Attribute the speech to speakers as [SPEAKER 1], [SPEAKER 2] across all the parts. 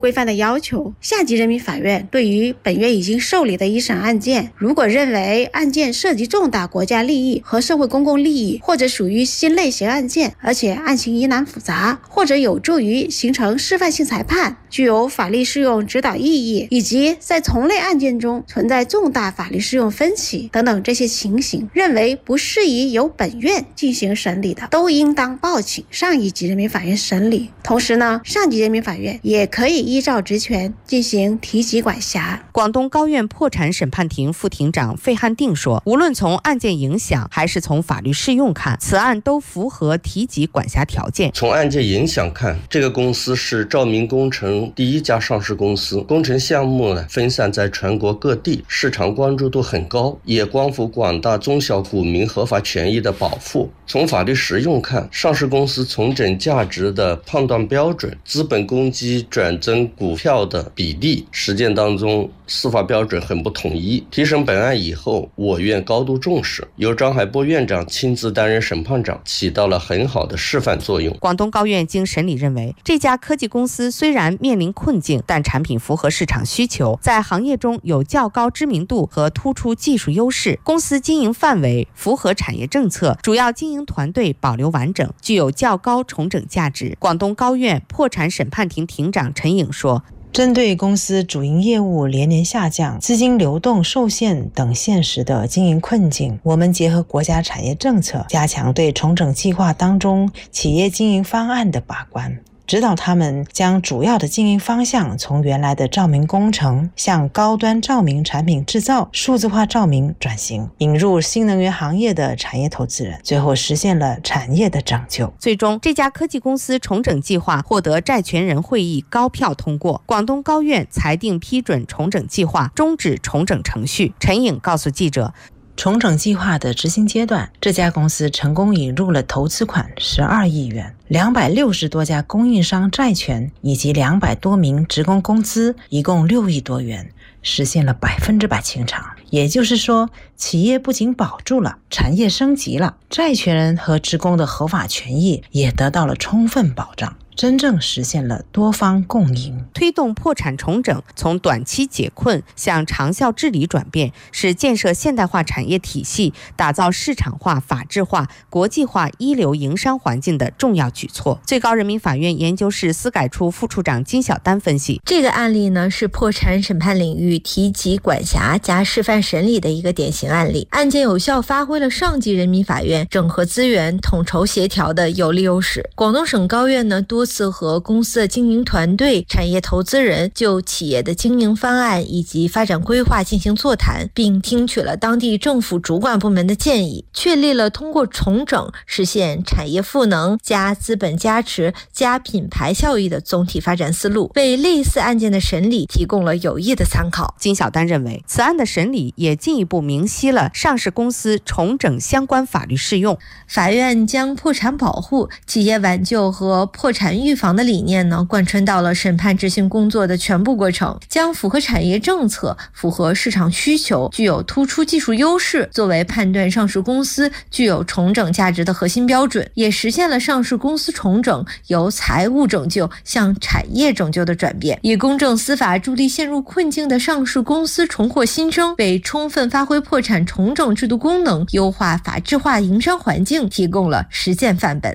[SPEAKER 1] 规范的要求，下级人民法院对于本月已经受理的一审案件，如果认为案件涉及重大国家利益和社会公共利益，或者属于新类型案件，而且案情疑难复杂，或者有助于形成示范性裁判，具有法律适用指导意义，以及在同类案件中存在重大法律适用分歧等等这些情形，认为不适宜由本院进行审理的，都应当报请上一级人民法院审理。同时呢，上级人民法院也可以依照职权进行提及管辖。
[SPEAKER 2] 广东高院破产审判庭副庭长费汉定说，无论从案件影响还是从法律适用看，此案都符合提及管辖条件。
[SPEAKER 3] 从案件影响看，这个公司是兆明工程第一家上市公司，工程项目呢分散在全国各地，市场关注度很高，也关乎广大中小股民合法权益的保护。从法律实用看，上市公司重整价值的判断标准、资本公积转增股票的比例，实践当中司法标准很不统一。提审本案以后，我院高度重视，由张海波院长亲自担任审判长，起到了很好的示范作用。
[SPEAKER 2] 广东高院经审理认为，这家科技公司虽然面临困境，但产品符合市场需求，在行业中有较高知名度和突出技术优势，公司经营范围符合产业政策，主要经营团队保留完整，具有较高重整价值。广东高院破产审判庭庭长陈颖说，
[SPEAKER 4] 针对公司主营业务连年下降、资金流动受限等现实的经营困境，我们结合国家产业政策，加强对重整计划当中企业经营方案的把关，指导他们将主要的经营方向从原来的照明工程向高端照明产品制造、数字化照明转型，引入新能源行业的产业投资人，最后实现了产业的拯救。
[SPEAKER 2] 最终，这家科技公司重整计划获得债权人会议高票通过，广东高院裁定批准重整计划，终止重整程序。陈颖告诉记者，
[SPEAKER 4] 重整计划的执行阶段，这家公司成功引入了投资款12亿元、260多家供应商债权以及200多名职工工资，一共6亿多元，实现了100%清偿。也就是说，企业不仅保住了，产业升级了，债权人和职工的合法权益也得到了充分保障，真正实现了多方共赢。
[SPEAKER 2] 推动破产重整从短期解困向长效治理转变，是建设现代化产业体系、打造市场化、法治化、国际化一流营商环境的重要举措。最高人民法院研究室司改处副处长金小丹分析，
[SPEAKER 5] 这个案例呢是破产审判领域提及管辖加示范审理的一个典型案例，案件有效发挥了上级人民法院整合资源、统筹协调的有力优势。广东省高院呢多次和公司的经营团队、产业投资人就企业的经营方案以及发展规划进行座谈，并听取了当地政府主管部门的建议，确立了通过重整实现产业赋能加资本加持加品牌效益的总体发展思路，为类似案件的审理提供了有益的参考。
[SPEAKER 2] 金小丹认为，此案的审理也进一步明晰了上市公司重整相关法律适用。
[SPEAKER 5] 法院将破产保护、企业挽救和破产预防的理念呢贯穿到了审判执行工作的全部过程，将符合产业政策、符合市场需求、具有突出技术优势作为判断上市公司具有重整价值的核心标准，也实现了上市公司重整由财务拯救向产业拯救的转变，以公正司法助力陷入困境的上市公司重获新生，为充分发挥破产重整制度功能、优化法治化营商环境提供了实践范本。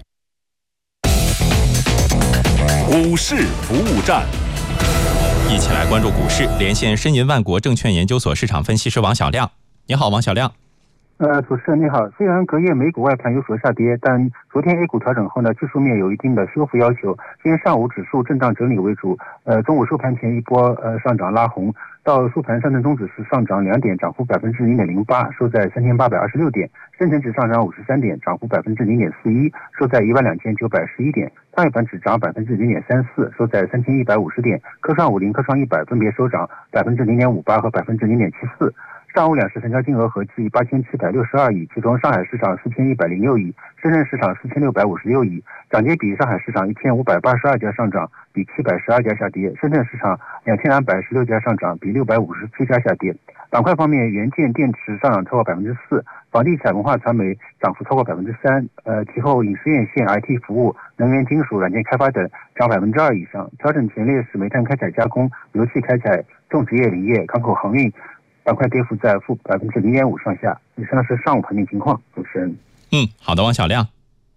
[SPEAKER 6] 股市服务站，一起来关注股市，连线申银万国证券研究所市场分析师王小亮。你好，王小亮。
[SPEAKER 7] 主持人你好。虽然隔夜美股外盘有所下跌，但昨天 A 股调整后呢，技术面有一定的修复要求。今天上午指数震荡整理为主，中午收盘前一波上涨拉红，到收盘上证综指是上涨2点，涨幅 0.08%， 收在3826点；深成指上涨53点，涨幅 0.41%， 收在12911点；创业板指涨 0.34%， 收在3150点；科创50、科创100分别收涨 0.58% 和 0.74%。上午两市成交金额合计8762亿，其中上海市场4106亿，深圳市场4656亿。涨跌比，上海市场1582家上涨，比712家下跌；深圳市场2216家上涨，比657家下跌。 板块方面，元件、电池上涨超过4%，房地产、文化传媒涨幅超过3%，其后影视院线、IT 服务、能源、金属、软件开发等涨2%以上。调整前列是煤炭开采加工、油气开采、种植业、林业、港口航运板块跌幅在负0.5%上下。以上是上午盘面情况。主持人。
[SPEAKER 6] 好的，王小亮。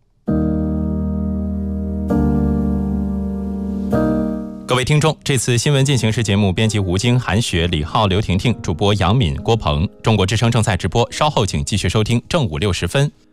[SPEAKER 6] 各位听众，这次新闻进行时节目编辑吴京、韩雪、李浩、刘婷婷，主播杨敏、郭鹏。中国之声正在直播，稍后请继续收听正午6时分。